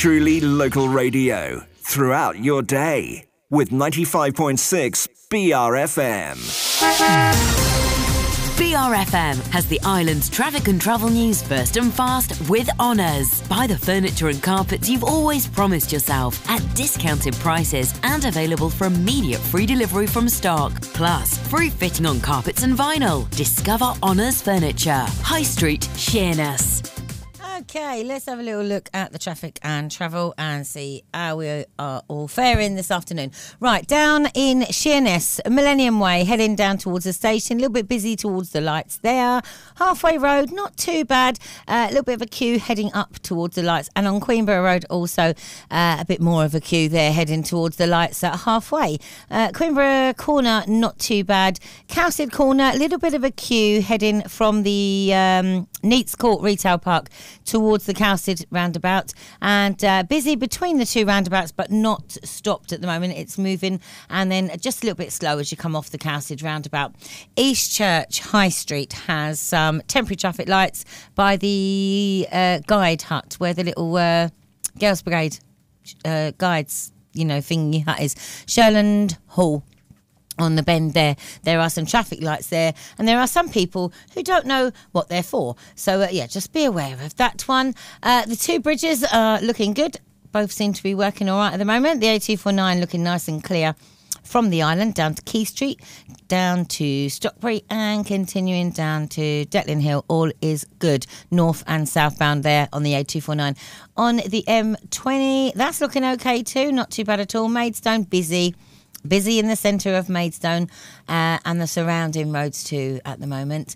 Truly local radio throughout your day with 95.6 BRFM. BRFM has the island's traffic and travel news first and fast with Honours. Buy the furniture and carpets you've always promised yourself at discounted prices and available for immediate free delivery from stock. Plus, free fitting on carpets and vinyl. Discover Honours Furniture. High Street, Sheerness. Okay, let's have a little look at the traffic and travel and see how we are all faring this afternoon. Right, down in Sheerness, Millennium Way, heading down towards the station. A little bit busy towards the lights there. Halfway Road, not too bad. A little bit of a queue heading up towards the lights. And on Queenborough Road, also a bit more of a queue there heading towards the lights at halfway. Queenborough Corner, not too bad. Cowsted Corner, a little bit of a queue heading from the Neats Court Retail Park towards the Cowsted roundabout, and busy between the two roundabouts but not stopped at the moment. It's moving, and then just a little bit slow as you come off the Cowsted roundabout. East Church High Street has some temporary traffic lights by the guide hut where the little Girls Brigade guides, thingy hut is. Sherland Hall. On the bend there are some traffic lights there, and there are some people who don't know what they're for. So, just be aware of that one. The two bridges are looking good. Both seem to be working all right at the moment. The A249 looking nice and clear from the island down to Quay Street, down to Stockbury, and continuing down to Detlin Hill. All is good, north and southbound there on the A249. On the M20, that's looking okay too, not too bad at all. Maidstone, busy in the centre of Maidstone and the surrounding roads too at the moment.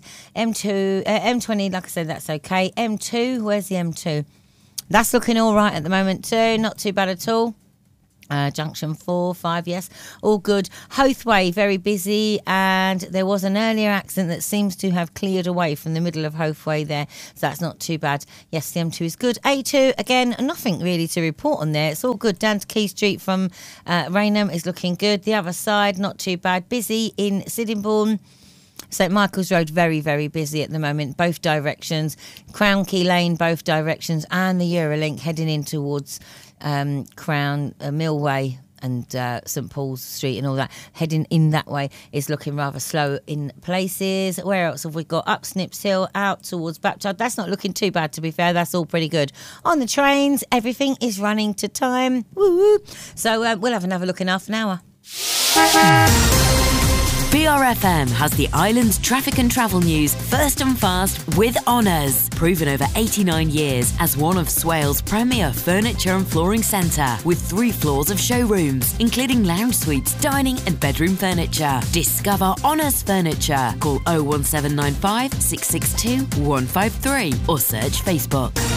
M20, like I said, that's okay. M2, where's the M2? That's looking all right at the moment too, not too bad at all. Junction 4, 5, yes, all good. Hothway, very busy, and there was an earlier accident that seems to have cleared away from the middle of Hothway there, so that's not too bad. Yes, the M2 is good. A2, again, nothing really to report on there. It's all good. Down to Quay Street from Raynham is looking good. The other side, not too bad. Busy in Sittingbourne. St Michael's Road, very, very busy at the moment, both directions. Crown Key Lane, both directions, and the Eurolink heading in towards Crown Millway and St Paul's Street and all that, heading in that way is looking rather slow in places. Where else have we got? Up Snips Hill, out towards Baptist. That's not looking too bad, to be fair. That's all pretty good. On the trains, everything is running to time. Woo-woo. So we'll have another look in half an hour. BRFM has the island's traffic and travel news first and fast with Honours. Proven over 89 years as one of Swale's premier furniture and flooring centre, with 3 floors of showrooms, including lounge suites, dining and bedroom furniture. Discover Honours Furniture. Call 01795 662 153 or search Facebook.